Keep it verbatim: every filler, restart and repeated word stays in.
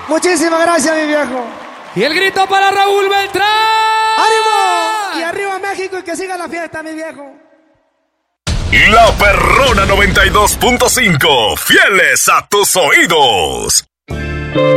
Muchísimas gracias, mi viejo. Y el grito para Raúl Beltrán. ¡Ánimo! Y arriba México y que siga la fiesta, mi viejo. La Perrona noventa y dos punto cinco, fieles a tus oídos.